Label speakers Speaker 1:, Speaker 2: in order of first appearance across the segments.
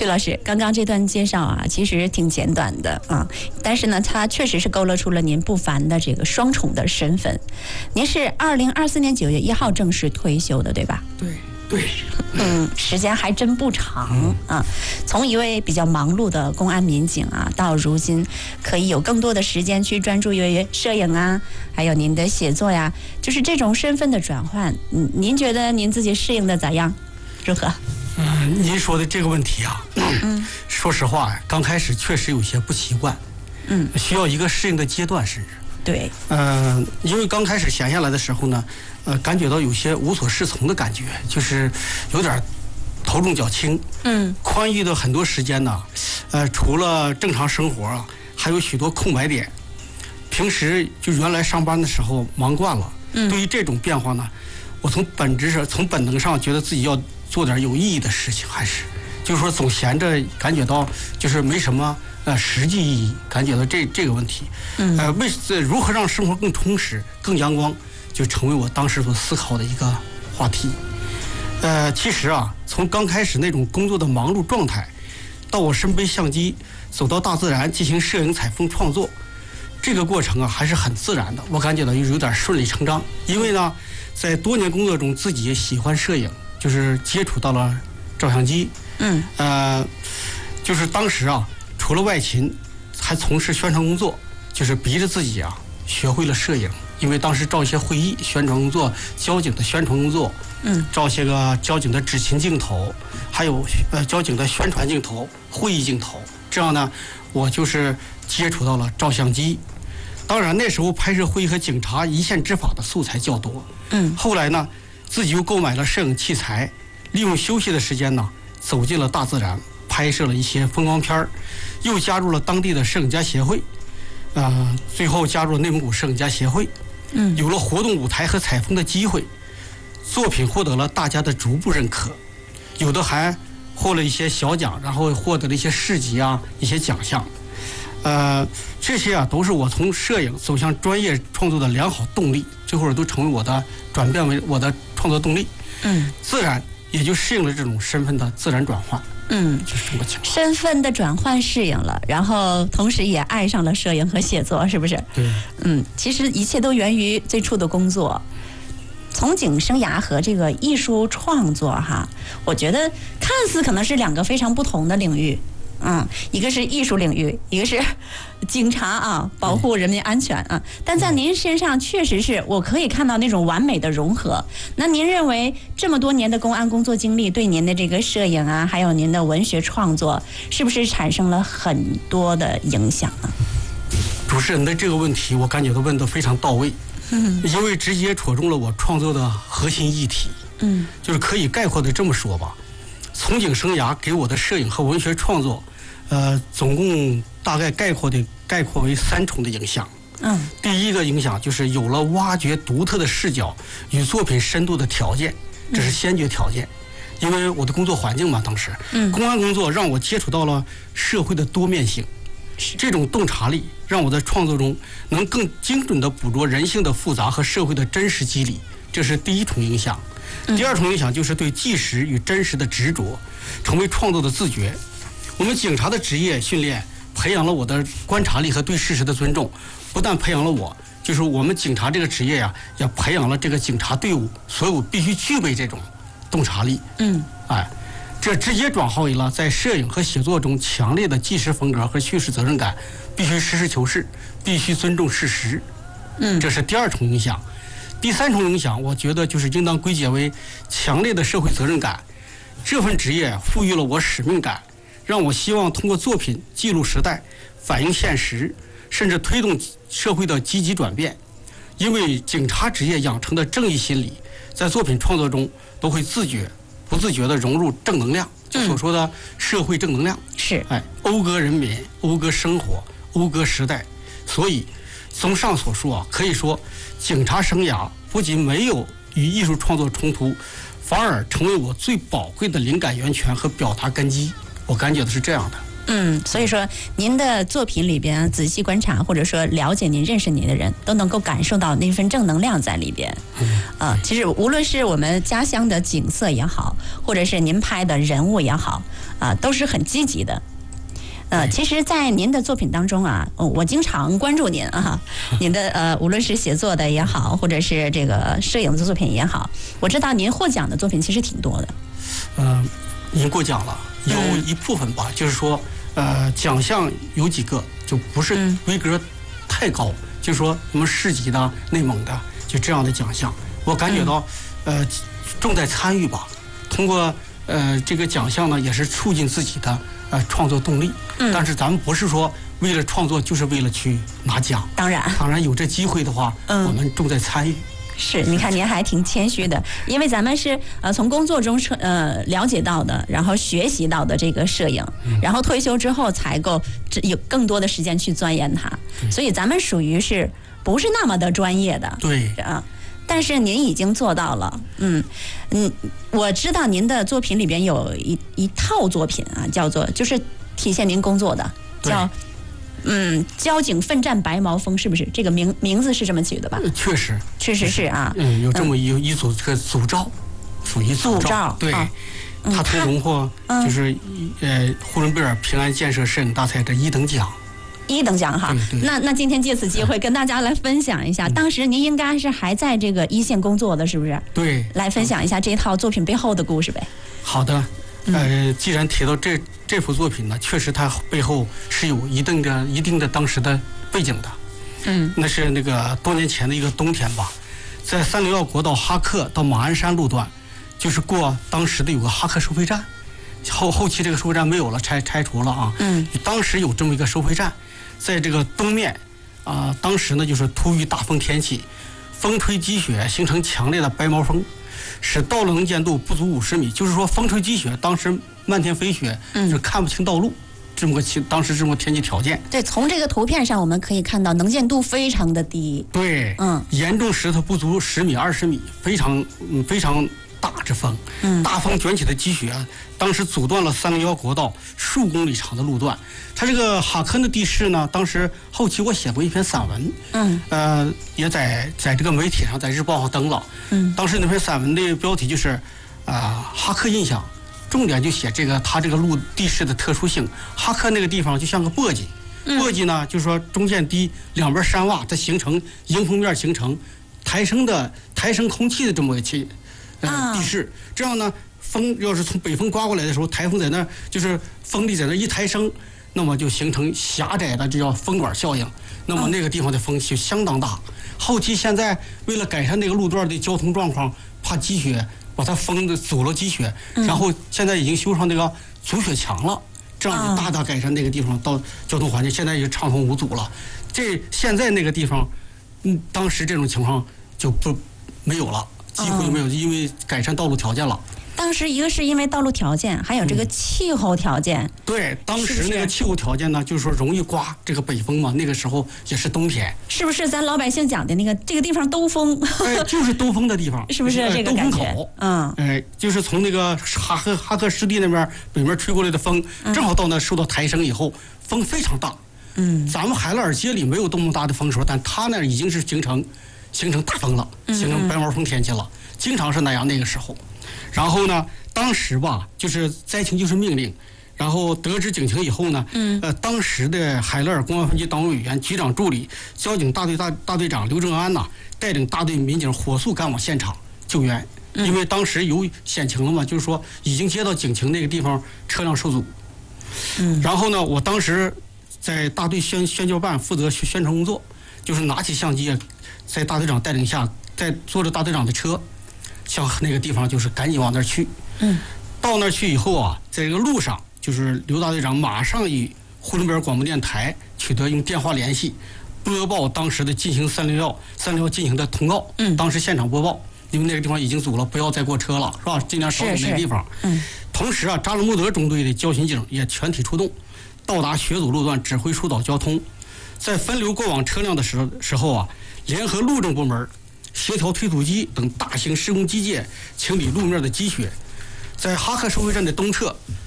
Speaker 1: 曲老师，刚刚这段介绍啊，其实挺简短的啊，但是呢，它确实是勾勒出了您不凡的这个双重的身份。您是2024年9月1号正式退休的，对吧？
Speaker 2: 对，
Speaker 1: 时间还真不长啊。从一位比较忙碌的公安民警啊，到如今可以有更多的时间去专注于摄影啊，还有您的写作呀，就是这种身份的转换，您觉得您自己适应的咋样？如何？
Speaker 2: 您说的这个问题啊，说实话，刚开始确实有些不习惯，需要一个适应的阶段，甚至。
Speaker 1: 对，
Speaker 2: 因为刚开始闲下来的时候呢，感觉到有些无所适从的感觉，就是有点头重脚轻。宽裕的很多时间呢，除了正常生活啊，还有许多空白点。平时就原来上班的时候忙惯了，对于这种变化呢，我从本能上觉得自己要做点有意义的事情，还是就是说总闲着，感觉到就是没什么实际意义，感觉到这个问题。如何让生活更充实、更阳光，就成为我当时所思考的一个话题。其实啊，从刚开始那种工作的忙碌状态，到我身背相机，走到大自然进行摄影采风创作，这个过程啊还是很自然的。我感觉到有点顺理成章，因为呢，在多年工作中，自己也喜欢摄影，就是接触到了照相机。就是当时啊，除了外勤，还从事宣传工作，就是逼着自己啊学会了摄影。因为当时照一些会议宣传工作、交警的宣传工作，照些个交警的执勤镜头，还有交警的宣传镜头、会议镜头。这样呢，我就是接触到了照相机。当然那时候拍摄会议和警察一线执法的素材较多。后来呢，自己又购买了摄影器材，利用休息的时间呢，走进了大自然，拍摄了一些风光片，又加入了当地的摄影家协会，最后加入了内蒙古摄影家协会。有了活动舞台和采风的机会，作品获得了大家的逐步认可，有的还获了一些小奖，然后获得了一些市级啊一些奖项。这些啊都是我从摄影走向专业创作的良好动力，最后都成为我的转变为我的创作动力。自然也就适应了这种身份的自然转换。就是这么情况。
Speaker 1: 身份的转换适应了，然后同时也爱上了摄影和写作，是不是？
Speaker 2: 对。
Speaker 1: 其实一切都源于最初的工作。从警生涯和这个艺术创作哈，我觉得看似可能是两个非常不同的领域。一个是艺术领域，一个是警察啊，保护人民安全啊。但在您身上确实是我可以看到那种完美的融合。那您认为这么多年的公安工作经历对您的这个摄影啊，还有您的文学创作，是不是产生了很多的影响呢？
Speaker 2: 主持人的这个问题，我感觉到问得非常到位。因为直接戳中了我创作的核心议题。就是可以概括的这么说吧，从警生涯给我的摄影和文学创作，总共大概概括为3重的影响。第一个影响就是有了挖掘独特的视角与作品深度的条件，这是先决条件。因为我的工作环境嘛，当时公安工作让我接触到了社会的多面性，这种洞察力让我在创作中能更精准地捕捉人性的复杂和社会的真实机理，这是第一重影响。第二重影响就是对纪实与真实的执着，成为创作的自觉。我们警察的职业训练培养了我的观察力和对事实的尊重，不但培养了我，就是我们警察这个职业呀，也培养了这个警察队伍所有必须具备这种洞察力。这直接转化为了在摄影和写作中强烈的纪实风格和叙事责任感，必须实事求是，必须尊重事实。这是第二重影响。第3重影响，我觉得就是应当归结为强烈的社会责任感。这份职业赋予了我使命感，让我希望通过作品记录时代，反映现实，甚至推动社会的积极转变。因为警察职业养成的正义心理，在作品创作中都会不自觉地融入正能量，就所说的社会正能量。
Speaker 1: 是，
Speaker 2: 讴歌人民，讴歌生活，讴歌时代。所以综上所述啊，可以说警察生涯不仅没有与艺术创作冲突，反而成为我最宝贵的灵感源泉和表达根基。我感觉的是这样的。
Speaker 1: 所以说您的作品里边仔细观察，或者说了解您、认识您的人，都能够感受到那份正能量在里边。其实无论是我们家乡的景色也好，或者是您拍的人物也好，都是很积极的。其实，在您的作品当中啊，我经常关注您啊，您的无论是写作的也好，或者是这个摄影的作品也好，我知道您获奖的作品其实挺多的。
Speaker 2: 您过奖了，有一部分吧，就是说，奖项有几个，就不是规格太高，就是说什么市级的、内蒙的，就这样的奖项，我感觉到，重在参与吧。通过这个奖项呢，也是促进自己的创作动力。但是咱们不是说为了创作就是为了去拿奖。当然有这机会的话，我们重在参与。
Speaker 1: 是，你看您还挺谦虚的，因为咱们是从工作中了解到的，然后学习到的这个摄影，然后退休之后才够有更多的时间去钻研它，所以咱们属于是不是那么的专业的？
Speaker 2: 对
Speaker 1: 但是您已经做到了。我知道您的作品里边有一套作品啊，叫做就是体现您工作的，叫交警奋战白毛峰，是不是这个名字是这么取的吧？
Speaker 2: 确实
Speaker 1: 是啊。
Speaker 2: 有这么一组这个组照，属于组照。对，他曾荣获就是呼伦贝尔平安建设摄影大赛的1等奖。
Speaker 1: 1等奖哈。那今天借此机会跟大家来分享一下，当时您应该是还在这个一线工作的，是不是？
Speaker 2: 对。
Speaker 1: 来分享一下这套作品背后的故事呗。
Speaker 2: 好的。既然提到这幅作品呢，确实它背后是有一定的当时的背景的。那是那个多年前的一个冬天吧，在361国道哈克到马鞍山路段，就是过当时的有个哈克收费站，后期这个收费站没有了，拆除了啊。当时有这么一个收费站，在这个东面当时呢就是突遇大风天气，风吹积雪形成强烈的白毛风，使道路能见度不足50米，就是说风吹积雪，当时漫天飞雪，就看不清道路，当时这么天气条件。
Speaker 1: 对，从这个图片上我们可以看到能见度非常的低。
Speaker 2: 对，严重石头不足10米、20米，非常大之风。大风卷起的积雪，当时阻断了361国道数公里长的路段。它这个哈克的地势呢，当时后期我写过一篇散文，也在这个媒体上，在日报上登了。当时那篇散文的标题就是哈克印象，重点就写它这个路地势的特殊性。哈克那个地方就像个簸箕，簸箕呢就是说中间低，两边山洼，它形成迎风面，形成抬升空气的这么个地势。这样呢，风要是从北风刮过来的时候，台风在那就是风力在那一抬升，那么就形成狭窄的，这叫风管效应。那么那个地方的风就相当大。后期现在为了改善那个路段的交通状况，怕积雪把它封的阻了积雪，然后现在已经修上那个阻雪墙了，这样就大大改善那个地方到交通环境，现在也畅通无阻了。现在那个地方，当时这种情况就没有了，几乎就没有，因为改善道路条件了。
Speaker 1: 当时一个是因为道路条件，还有这个气候条件。
Speaker 2: 对，当时那个气候条件呢，就是说容易刮这个北风嘛，那个时候也是冬天。
Speaker 1: 是不是咱老百姓讲的那个这个地方兜风？
Speaker 2: 就是兜风的地方，
Speaker 1: 是不是这个感觉？
Speaker 2: 兜风口。就是从那个哈克湿地那边北面吹过来的风，正好到那受到抬升以后，风非常大。咱们海拉尔街里没有这么大的风时候，但它那已经是形成大风了，形成白毛风天气了，经常是那样那个时候。然后呢，当时吧，就是灾情就是命令，然后得知警情以后呢，当时的海拉尔公安分局党委委员、局长助理、交警大队长刘正安呐，带领大队民警火速赶往现场救援，因为当时有险情了嘛，就是说已经接到警情那个地方车辆受阻。然后呢，我当时在大队宣教办负责宣传工作，就是拿起相机，在大队长带领下，在坐着大队长的车，向那个地方就是赶紧往那儿去。到那儿去以后啊，在这个路上，就是刘大队长马上与呼伦贝尔广播电台取得用电话联系，播报当时的进行361进行的通告。当时现场播报，因为那个地方已经阻了，不要再过车了，是吧？尽量少走那个地方。同时啊，扎勒穆德中队的交巡警也全体出动，到达雪阻路段指挥疏导交通。在分流过往车辆的时候啊，联合路政部门协调推土机等大型施工机械清理路面的积雪。在哈克收费站的东侧，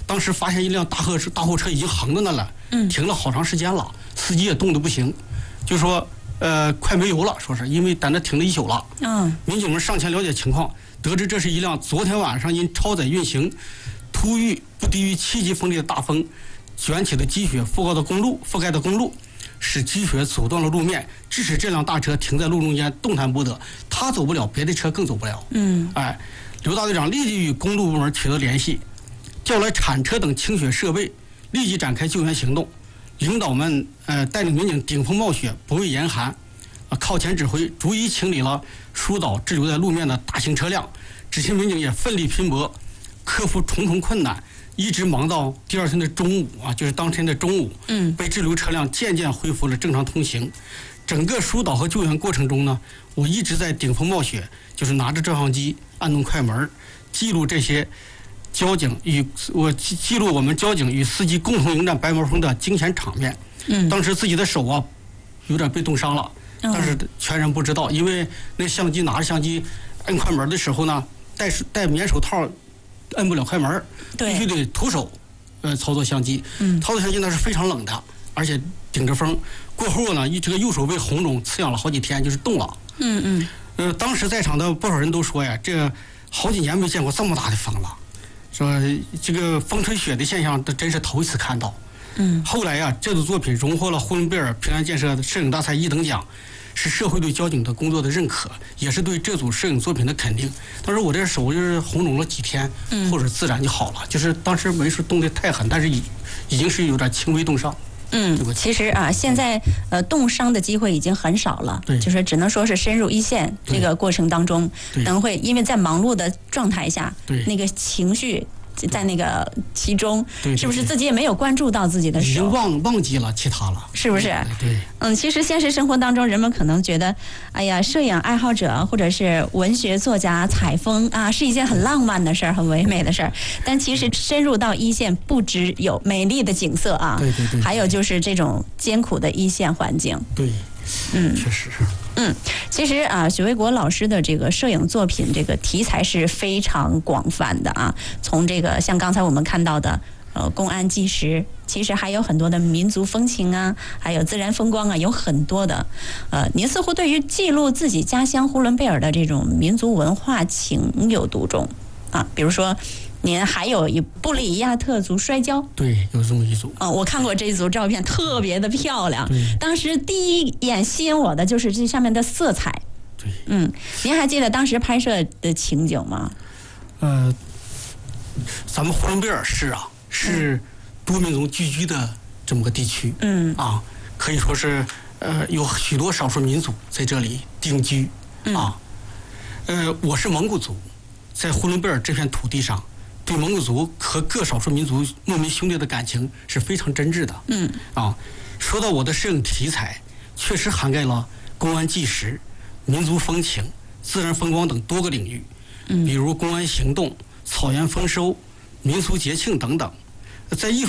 Speaker 2: 当时发现一辆大货车已经横在那了，停了好长时间了，司机也冻得不行，就说快没油了，说是因为在那停了一宿了。民警们上前了解情况，得知这是一辆昨天晚上因超载运行，突遇不低于7级风力的大风，卷起的积雪覆盖的公路，使积雪阻断了路面，致使这辆大车停在路中间动弹不得，他走不了，别的车更走不了。刘大队长立即与公路部门取得联系，叫来铲车等清雪设备，立即展开救援行动。领导们带领民警顶风冒雪，不畏严寒，靠前指挥，逐一清理了疏导滞留在路面的大型车辆。执勤民警也奋力拼搏，克服重重困难，一直忙到第二天的中午就是当天的中午，被滞留车辆渐渐恢复了正常通行。整个疏导和救援过程中呢，我一直在顶风冒雪，就是拿着照相机按动快门，记录这些记录我们交警与司机共同迎战白毛风的惊险场面。当时自己的手有点被冻伤了，但是全然不知道，因为那相机拿着相机摁快门的时候呢，戴棉手套摁不了快门，必须得徒手操作相机。操作相机那是非常冷的，而且顶着风。过后呢，这个右手被红肿刺痒了好几天，就是冻了。当时在场的不少人都说呀，这好几年没见过这么大的风了，说这个风吹雪的现象，这真是头一次看到。后来呀，这组作品荣获了呼伦贝尔平安建设摄影大赛1等奖，是社会对交警的工作的认可，也是对这组摄影作品的肯定。当时我这手就是红肿了几天，或者自然就好了，就是当时没是冻得太狠，但是已经是有点轻微冻伤。
Speaker 1: 其实现在冻伤的机会已经很少了，就是只能说是深入一线这个过程当中，可能会因为在忙碌的状态下，那个情绪在那个其中，是不是自己也没有关注到自己的手，
Speaker 2: 已经忘记了其他了，
Speaker 1: 是不是？
Speaker 2: 对。
Speaker 1: 其实现实生活当中，人们可能觉得，哎呀，摄影爱好者或者是文学作家采风是一件很浪漫的事儿，很唯美的事儿。但其实深入到一线，不只有美丽的景色
Speaker 2: 对，
Speaker 1: 还有就是这种艰苦的一线环境。
Speaker 2: 对，确实。
Speaker 1: 其实许卫国老师的这个摄影作品，这个题材是非常广泛的从这个像刚才我们看到的公安纪实，其实还有很多的民族风情还有自然风光有很多的。您似乎对于记录自己家乡呼伦贝尔的这种民族文化情有独钟比如说。您还有一布里亚特族摔跤，
Speaker 2: 对，有这么一组
Speaker 1: 我看过这一组照片，特别的漂亮。当时第一眼吸引我的就是这上面的色彩。
Speaker 2: 对，
Speaker 1: 您还记得当时拍摄的情景吗？
Speaker 2: 咱们呼伦贝尔市是多民族聚居的这么个地区，可以说是有许多少数民族在这里定居我是蒙古族，在呼伦贝尔这片土地上。对蒙古族和各少数民族牧民兄弟的感情是非常真挚的。说到我的摄影题材，确实涵盖了公安纪实、民族风情、自然风光等多个领域，比如公安行动、草原丰收、民俗节庆等等。在艺